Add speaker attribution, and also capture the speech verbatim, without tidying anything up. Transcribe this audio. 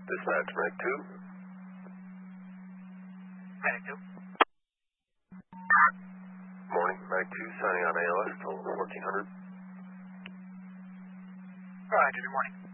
Speaker 1: Dispatch, Medic two.
Speaker 2: Medic two.
Speaker 1: Morning, Medic two, signing on A L S, total fourteen hundred.
Speaker 2: Roger, good morning.